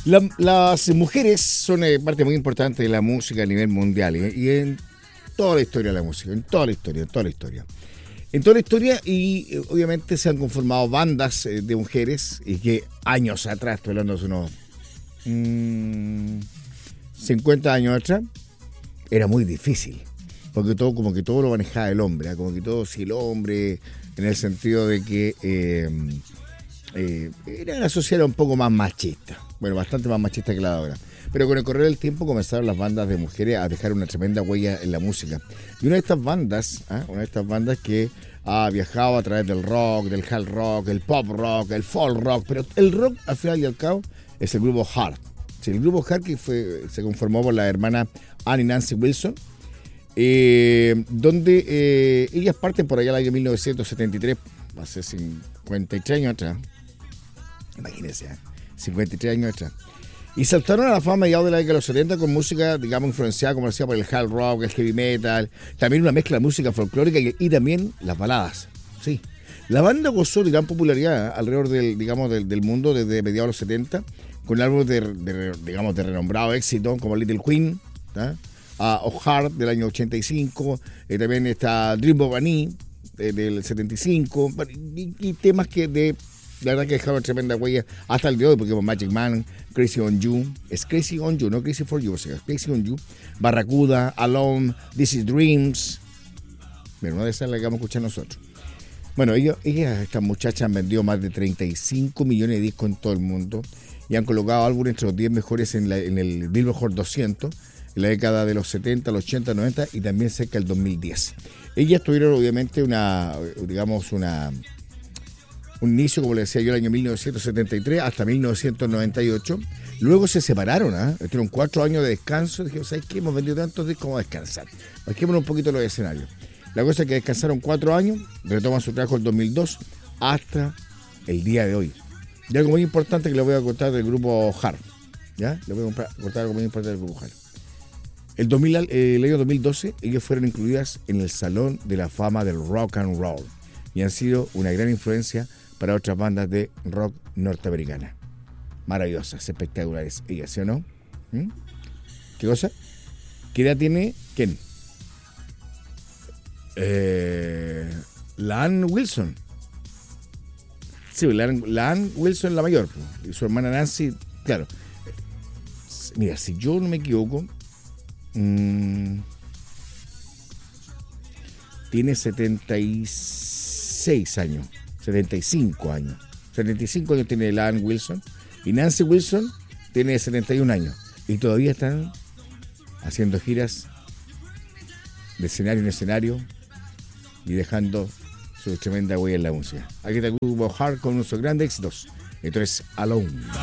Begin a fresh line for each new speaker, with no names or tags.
Las mujeres son parte muy importante de la música a nivel mundial y en toda la historia de la música, en toda la historia. Y obviamente se han conformado bandas de mujeres y que años atrás, estoy hablando de unos 50 años atrás, era muy difícil, porque todo lo manejaba el hombre, como que todo si el hombre, en el sentido de que era una sociedad un poco más machista, bueno, bastante más machista que la de ahora. Pero con el correr del tiempo comenzaron las bandas de mujeres a dejar una tremenda huella en la música. Y una de estas bandas que ha viajado a través del rock, del hard rock, el pop rock, el folk rock, pero el rock al final y al cabo es el grupo Heart. Sí, el grupo Heart que se conformó por la hermana Anne y Nancy Wilson, donde ellas parten por allá el año 1973, hace 53 años atrás. Imagínense, 53 años atrás. Y saltaron a la fama mediados de la década de los 70 con música, digamos, influenciada, como decía, por el hard rock, el heavy metal, también una mezcla de música folclórica y también las baladas. Sí. La banda gozó de gran popularidad alrededor del mundo desde mediados de los 70, con álbumes de renombrado éxito, como Little Queen, o Heart del año 85, también está Dream of Annie del 75, y temas que la verdad que dejaron tremenda huella hasta el día de hoy, porque Magic Man, Crazy on You, es Crazy on You, no Crazy for You, o sea, Crazy on You, Barracuda, Alone, This is Dreams. Bueno, una de esas la que vamos a escuchar nosotros. Bueno, estas muchachas han vendido más de 35 millones de discos en todo el mundo y han colocado álbumes entre los 10 mejores en el Billboard 200 en la década de los 70, los 80, 90 y también cerca del 2010. Ellas tuvieron obviamente un inicio, como le decía yo, el año 1973 hasta 1998. Luego se separaron, tuvieron 4 años de descanso. Dijeron, ¿sabes qué? Hemos vendido tantos discos como a descansar. Bajémonos un poquito los escenarios. La cosa es que descansaron 4 años, retoman su trabajo el 2002 hasta el día de hoy. Y algo muy importante que les voy a contar del grupo Heart. ¿Ya? Les voy a contar algo muy importante del grupo Heart. El año 2012, ellos fueron incluidas en el Salón de la Fama del Rock and Roll y han sido una gran influencia para otras bandas de rock norteamericana. Maravillosas, espectaculares ellas, ¿sí o no? ¿Qué cosa? ¿Qué edad tiene quién? La Ann Wilson. Sí, la Ann Wilson la mayor, y su hermana Nancy, claro. Mira, si yo no me equivoco, tiene 76 años. 75 años. 75 años tiene la Ann Wilson. Y Nancy Wilson tiene 71 años. Y todavía están haciendo giras de escenario en escenario y dejando su tremenda huella en la música. Aquí está el grupo Heart con unos grandes éxitos. Esto es Alone.